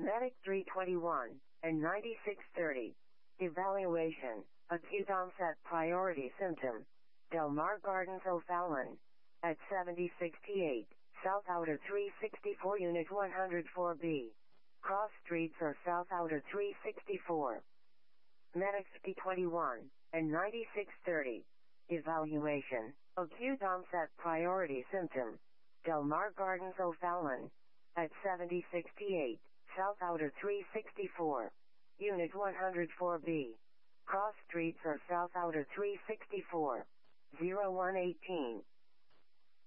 Medic 321 and 9630. Evaluation. Acute onset priority symptom. Del Mar Gardens O'Fallon. At 7068, South Outer 364 Unit 104B. Cross streets or South Outer 364. Medic 321 and 9630. Evaluation. Acute onset priority symptom. Del Mar Gardens O'Fallon. At 7068, South Outer 364. Unit 104B. Cross streets or South Outer 364. 0118.